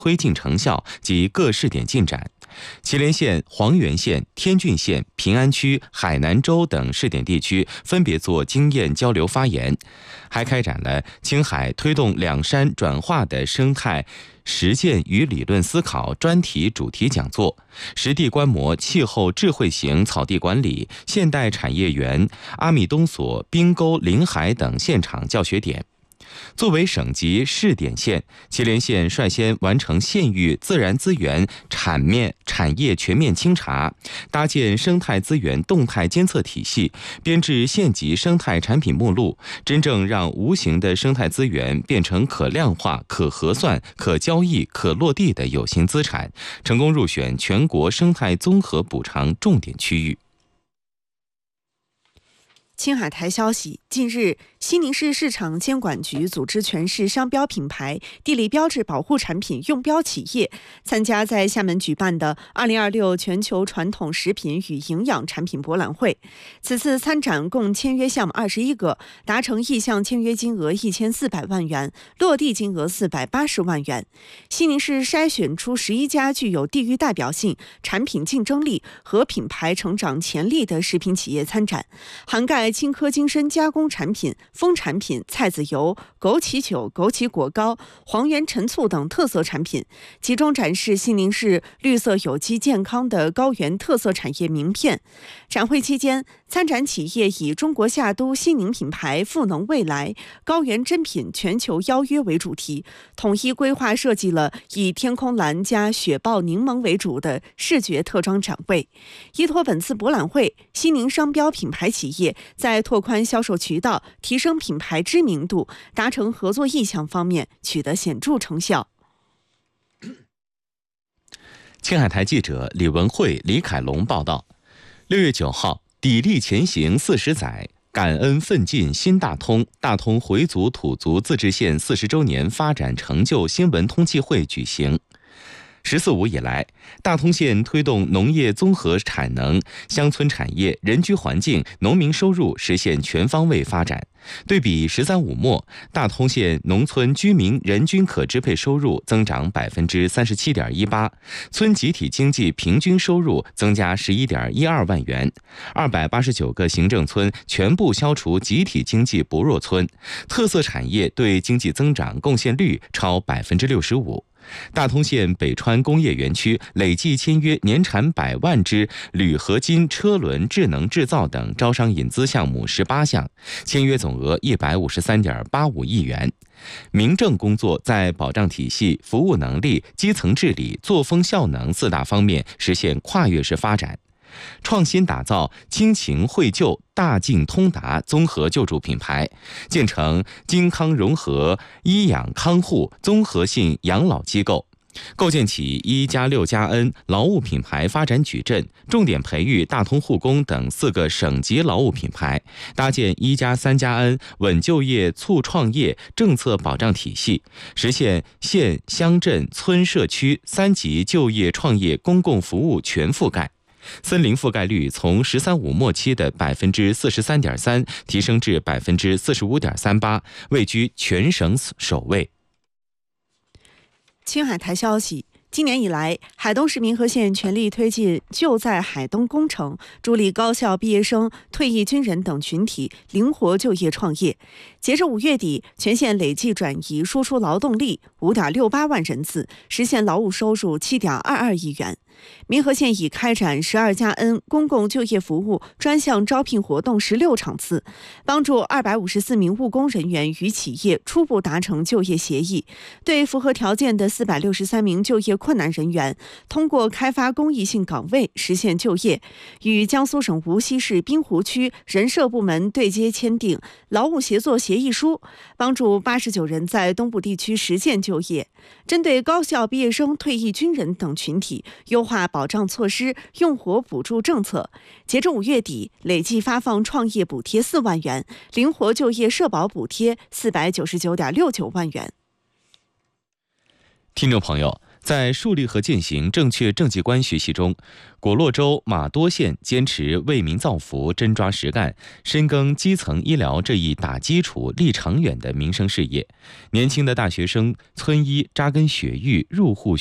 推进成效及各试点进展。祁连县、黄原县、天峻县、平安区、海南州等试点地区分别做经验交流发言，还开展了青海推动两山转化的生态实践与理论思考专题主题讲座，实地观摩气候智慧型草地管理、现代产业园、阿米东索、滨沟临海等现场教学点。作为省级试点县，祁连县率先完成县域自然资源产业全面清查，搭建生态资源动态监测体系，编制县级生态产品目录，真正让无形的生态资源变成可量化、可核算、可交易、可落地的有形资产，成功入选全国生态综合补偿重点区域。 青海台消息，近日，西宁市市场监管局组织全市商标品牌、地理标志保护产品用标企业参加在厦门举办的2026全球传统食品与营养产品博览会。此次参展共签约项目21个，达成意向签约金额1400万元，落地金额480万元。西宁市筛选出11家具有地域代表性、产品竞争力和品牌成长潜力的食品企业参展，涵盖青稞精深加工产品、蜂产品、菜籽油、枸杞酒、枸杞果膏、黄原陈醋等特色产品，集中展示西宁市绿色有机健康的高原特色产业名片。展会期间，参展企业以中国夏都西宁品牌赋能未来、高原珍品全球邀约为主题，统一规划设计了以天空蓝加雪豹柠檬为主的视觉特装展位。依托本次博览会，西宁商标品牌企业在拓宽销售渠道、提升品牌知名度、达成合作意向方面取得显著成效。 青海台记者李文慧、李凯龙报道：6月9号，砥砺前行40载，感恩奋进新大通大通回族土族自治县40周年发展成就新闻通气会举行。14·5以来，大通县推动农业综合产能、乡村产业、人居环境、农民收入实现全方位发展。对比13·5末，大通县农村居民人均可支配收入增长37.18%，村集体经济平均收入增加11.12万元，289个行政村全部消除集体经济薄弱村，特色产业对经济增长贡献率超65%。大通县北川工业园区累计签约年产100万只铝合金车轮智能制造等招商引资项目18项，签约总额153.85亿元。民政工作在保障体系、服务能力、基层治理、作风效能4大方面实现跨越式发展。创新打造亲情惠救大晋通达综合救助品牌，建成金康融合医养看护综合性养老机构，构建起1+6+N 劳务品牌发展矩阵，重点培育大通护工等4个省级劳务品牌，搭建1+3+N 稳就业促创业政策保障体系，实现县乡镇村社区3级就业创业公共服务全覆盖。森林覆盖率从13·5末期的43.3%提升至45.38%，位居全省首位。 青海台消息，今年以来，海东市民和县全力推进就在海东工程，助力高校毕业生、退役军人等群体灵活就业创业。截至5月底，全县累计转移输出劳动力5.68万人次，实现劳务收入7.22亿元。民和县已开展12+N 公共就业服务专项招聘活动16场次，帮助254名务工人员与企业初步达成就业协议，对符合条件的463名就业困难人员通过开发公益性岗位实现就业，与江苏省无锡市滨湖区人社部门对接签订劳务协作协议书，帮助89人在东部地区实现就业。针对高校毕业生、退役军人等群体，优化保障措施、用活补助政策。截至5月底，累计发放创业补贴4万元，灵活就业社保补贴499.69万元。 听众朋友， 在树立和践行正确政绩观学习中，果洛州玛多县坚持为民造福、真抓实干，深耕基层医疗这一打基础、立长远的民生事业。年轻的大学生村医扎根学育，入户